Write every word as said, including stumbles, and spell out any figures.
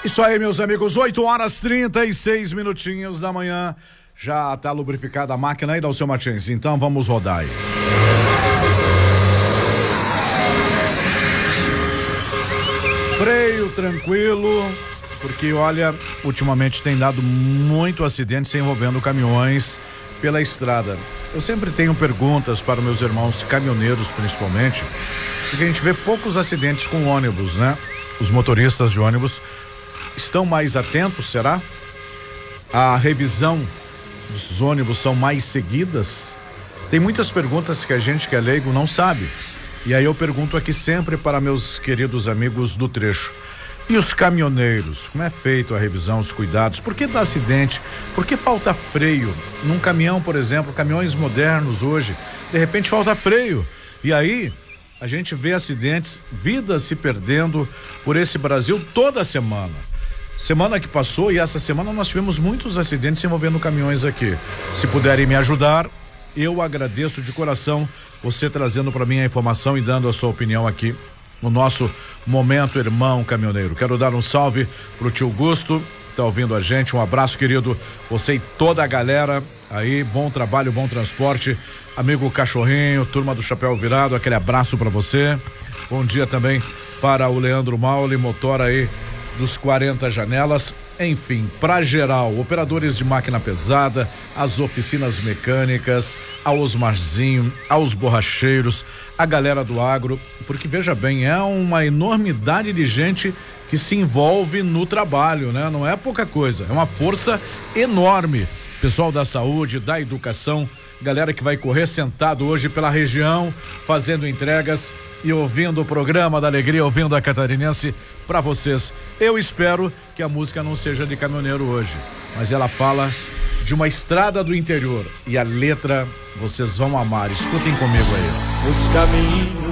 Isso aí, meus amigos, oito horas trinta e seis minutinhos da manhã. Já tá lubrificada a máquina aí, Dalceu Martins. Então vamos rodar aí. Freio tranquilo, porque olha, ultimamente tem dado muito acidentes envolvendo caminhões pela estrada. Eu sempre tenho perguntas para meus irmãos caminhoneiros, principalmente, porque a gente vê poucos acidentes com ônibus, né? Os motoristas de ônibus estão mais atentos, será? A revisão dos ônibus são mais seguidas? Tem muitas perguntas que a gente que é leigo não sabe. E aí eu pergunto aqui sempre para meus queridos amigos do trecho. E os caminhoneiros? Como é feito a revisão, os cuidados? Por que dá acidente? Por que falta freio? Num caminhão, por exemplo, caminhões modernos hoje, de repente falta freio. E aí a gente vê acidentes, vidas se perdendo por esse Brasil toda semana. Semana que passou e essa semana nós tivemos muitos acidentes envolvendo caminhões aqui. Se puderem me ajudar, eu agradeço de coração você trazendo para mim a informação e dando a sua opinião aqui no nosso Momento Irmão Caminhoneiro. Quero dar um salve pro tio Gusto, que tá ouvindo a gente. Um abraço, querido, você e toda a galera aí, bom trabalho, bom transporte. Amigo Cachorrinho, turma do Chapéu Virado, aquele abraço para você. Bom dia também para o Leandro Maule, motor aí dos quarenta Janelas. Enfim, pra geral, operadores de máquina pesada, as oficinas mecânicas, ao Osmarzinho, aos borracheiros, a galera do agro, porque veja bem, é uma enormidade de gente que se envolve no trabalho, né? Não é pouca coisa, é uma força enorme. Pessoal da saúde, da educação, galera que vai correr sentado hoje pela região, fazendo entregas e ouvindo o programa da alegria, ouvindo a Catarinense para vocês. Eu espero que a música não seja de caminhoneiro hoje, mas ela fala de uma estrada do interior e a letra vocês vão amar. Escutem comigo aí. Os caminhos